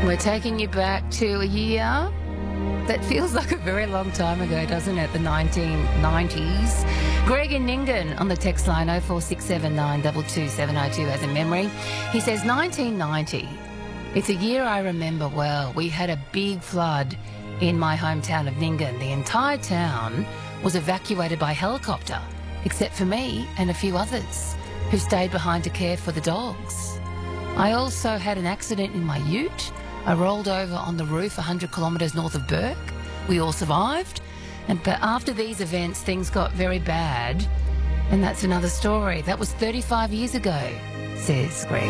We're taking you back to a year that feels like a very long time ago, doesn't it? The 1990s. Greg in Nyngan on the text line 0467 22702 has a memory. He says 1990. It's a year I remember well. We had a big flood in my hometown of Nyngan. The entire town was evacuated by helicopter, except for me and a few others who stayed behind to care for the dogs. I also had an accident in my ute. I rolled over on the roof 100 kilometres north of Burke. We all survived. But after these events, things got very bad. And that's another story. That was 35 years ago, says Greg.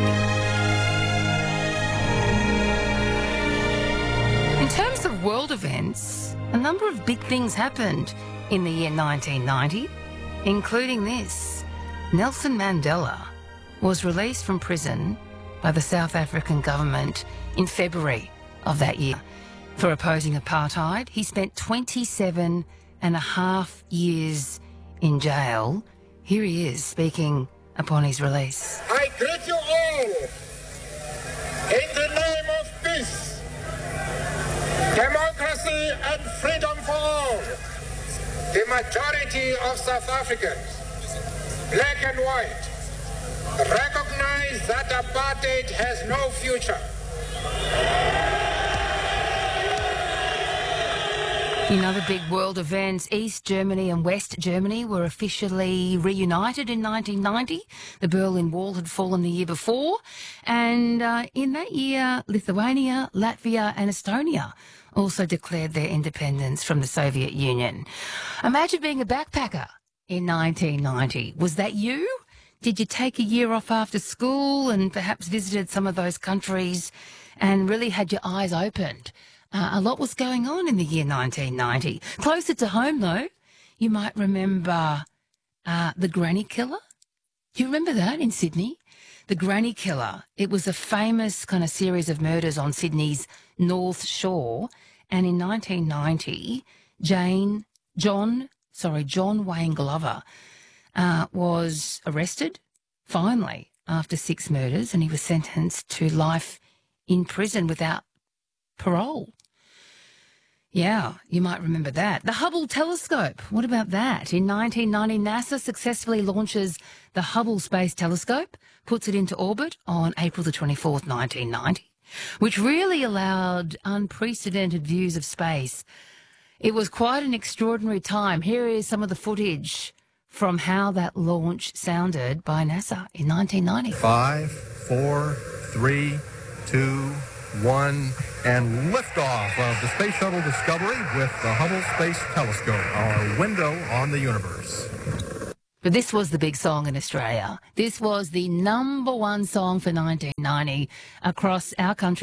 In terms of world events, a number of big things happened in the year 1990, including this. Nelson Mandela was released from prison by the South African government in February of that year for opposing apartheid. He spent 27 and a half years in jail. Here he is speaking upon his release. I greet you all in the name of peace, democracy and freedom for all. The majority of South Africans, black and white, recognize that apartheid has no future. In other big world events, East Germany and West Germany were officially reunited in 1990. The Berlin Wall had fallen the year before. And in that year, Lithuania, Latvia and Estonia also declared their independence from the Soviet Union. Imagine being a backpacker in 1990. Was that you? Did you take a year off after school and perhaps visited some of those countries and really had your eyes opened? A lot was going on in the year 1990. Closer to home, though, you might remember the Granny Killer. Do you remember that in Sydney? The Granny Killer. It was a famous kind of series of murders on Sydney's North Shore. And in 1990, John Wayne Glover was arrested, finally, after 6 murders, and he was sentenced to life in prison without parole. Yeah, you might remember that. The Hubble telescope, what about that? In 1990, NASA successfully launches the Hubble Space Telescope, puts it into orbit on April the 24th, 1990, which really allowed unprecedented views of space. It was quite an extraordinary time. Here is some of the footage from how that launch sounded by NASA in 1990. 5, 4, 3, 2, 1, and liftoff of the Space Shuttle Discovery with the Hubble Space Telescope, our window on the universe. But this was the big song in Australia. This was the #1 song for 1990 across our country.